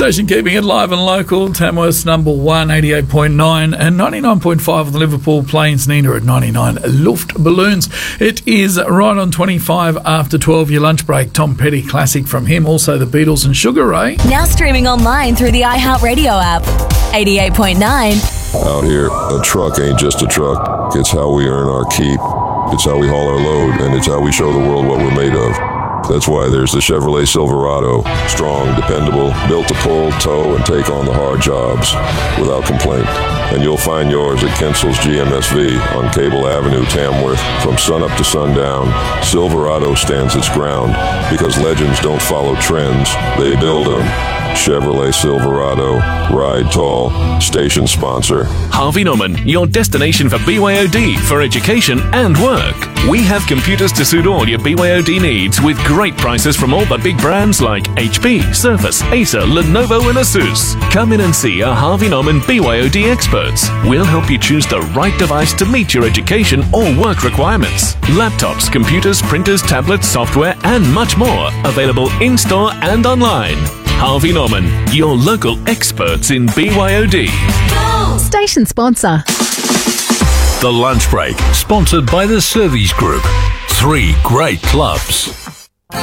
station keeping it live and local. Tamworth's number 1, 88.9 and 99.5 on the Liverpool Plains. Nina at 99 Luft Balloons. It is right on 25 after 12, your lunch break. Tom Petty classic from him. Also the Beatles and Sugar Ray. Now streaming online through the iHeartRadio app. 88.9. Out here, a truck ain't just a truck. It's how we earn our keep. It's how we haul our load, and it's how we show the world what we're made of. That's why there's the Chevrolet Silverado. Strong, dependable, built to pull, tow, and take on the hard jobs without complaint. And you'll find yours at Kinsel's GMSV on Cable Avenue, Tamworth. From sunup to sundown, Silverado stands its ground because legends don't follow trends, they build them. Chevrolet Silverado. Ride tall. Station sponsor. Harvey Norman, your destination for BYOD for education and work. We have computers to suit all your BYOD needs with great prices from all the big brands like HP, Surface, Acer, Lenovo and Asus. Come in and see our Harvey Norman BYOD experts. We'll help you choose the right device to meet your education or work requirements. Laptops, computers, printers, tablets, software and much more. Available in-store and online. Harvey Norman, your local experts in BYOD. Station sponsor. The Lunch Break, sponsored by the Servies Group. 3 great clubs.